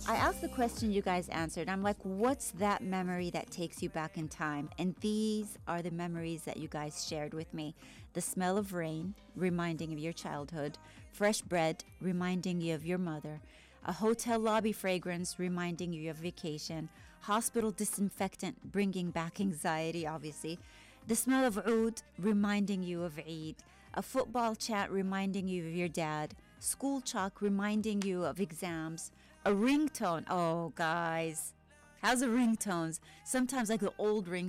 I asked the question, you guys answered. I'm like, what's that memory that takes you back in time? And these are the memories that you guys shared with me. The smell of rain, reminding of your childhood. Fresh bread, reminding you of your mother. A hotel lobby fragrance, reminding you of vacation. Hospital disinfectant, bringing back anxiety, obviously. The smell of oud, reminding you of Eid. A football chat, reminding you of your dad. School chalk, reminding you of exams. A ringtone. Oh, guys. How's the ringtones? Sometimes like the old ringtones